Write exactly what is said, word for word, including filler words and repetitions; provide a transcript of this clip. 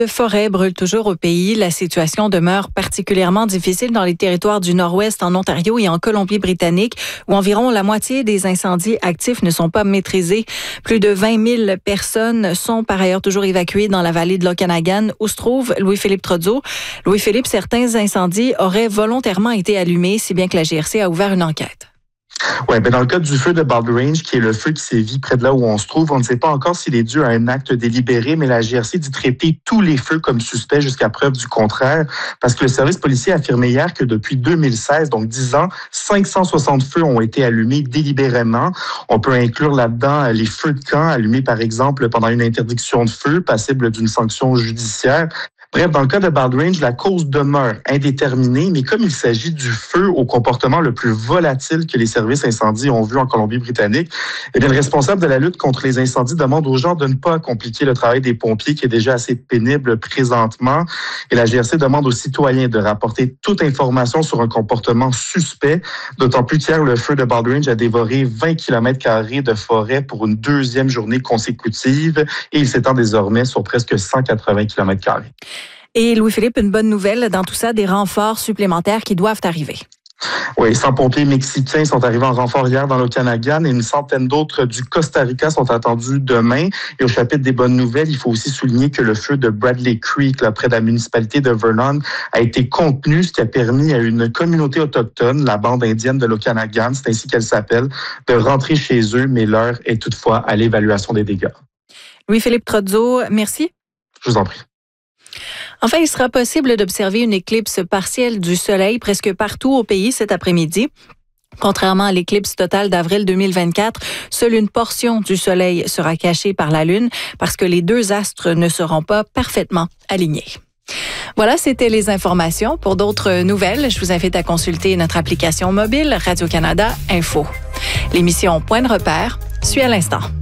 De forêts brûlent toujours au pays. La situation demeure particulièrement difficile dans les territoires du Nord-Ouest, en Ontario et en Colombie-Britannique, où environ la moitié des incendies actifs ne sont pas maîtrisés. Plus de vingt mille personnes sont par ailleurs toujours évacuées dans la vallée de l'Okanagan, où se trouve Louis-Philippe Trotzeau. Louis-Philippe, certains incendies auraient volontairement été allumés, si bien que la G R C a ouvert une enquête. Oui, ben dans le cas du feu de Baldy Range, qui est le feu qui sévit près de là où on se trouve, on ne sait pas encore s'il est dû à un acte délibéré, mais la G R C dit traiter tous les feux comme suspects jusqu'à preuve du contraire, parce que le service policier a affirmé hier que depuis deux mille seize, donc dix ans, cinq cent soixante feux ont été allumés délibérément. On peut inclure là-dedans les feux de camp allumés, par exemple, pendant une interdiction de feu, passible d'une sanction judiciaire. Bref, dans le cas de Baldy Range, la cause demeure indéterminée, mais comme il s'agit du feu au comportement le plus volatile que les services incendies ont vu en Colombie-Britannique, eh bien, le responsable de la lutte contre les incendies demande aux gens de ne pas compliquer le travail des pompiers, qui est déjà assez pénible présentement. Et la G R C demande aux citoyens de rapporter toute information sur un comportement suspect, d'autant plus qu'hier, le feu de Baldy Range a dévoré vingt kilomètres carrés de forêt pour une deuxième journée consécutive, et il s'étend désormais sur presque cent quatre-vingts kilomètres carrés. Et Louis-Philippe, une bonne nouvelle dans tout ça, des renforts supplémentaires qui doivent arriver. Oui, cent pompiers mexicains sont arrivés en renfort hier dans l'Okanagan et une centaine d'autres du Costa Rica sont attendus demain. Et au chapitre des bonnes nouvelles, il faut aussi souligner que le feu de Bradley Creek, là, près de la municipalité de Vernon, a été contenu, ce qui a permis à une communauté autochtone, la bande indienne de l'Okanagan, c'est ainsi qu'elle s'appelle, de rentrer chez eux, mais l'heure est toutefois à l'évaluation des dégâts. Louis-Philippe Trotzeau, merci. Je vous en prie. Enfin, il sera possible d'observer une éclipse partielle du soleil presque partout au pays cet après-midi. Contrairement à l'éclipse totale d'avril deux mille vingt-quatre, seule une portion du soleil sera cachée par la Lune parce que les deux astres ne seront pas parfaitement alignés. Voilà, c'était les informations. Pour d'autres nouvelles, je vous invite à consulter notre application mobile Radio-Canada Info. L'émission Point de repère suit à l'instant.